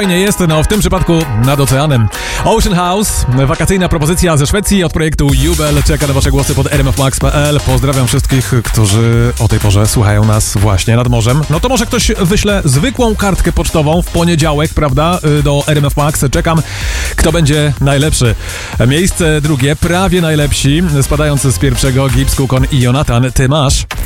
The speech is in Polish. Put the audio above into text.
Nie jest, no w tym przypadku nad oceanem. Ocean House, wakacyjna propozycja ze Szwecji od projektu Jubel. Czeka na wasze głosy pod rmfmax.pl. Pozdrawiam wszystkich, którzy o tej porze słuchają nas właśnie nad morzem. No to może ktoś wyśle zwykłą kartkę pocztową w poniedziałek, prawda, do RMF Max. Czekam, kto będzie najlepszy. Miejsce drugie, prawie najlepsi, spadający z pierwszego Gibbs, Kukon i Jonathan. Ty masz